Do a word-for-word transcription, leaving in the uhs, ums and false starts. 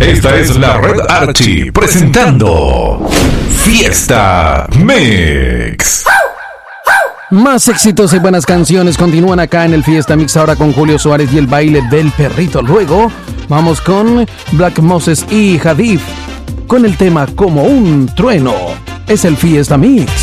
Esta es la Red Archie presentando Fiesta Mix. Más éxitos y buenas canciones continúan acá en el Fiesta Mix, ahora con Julio Suárez y el baile del perrito. Luego vamos con Black Moses y Hadid con el tema Como un trueno. Es el Fiesta Mix.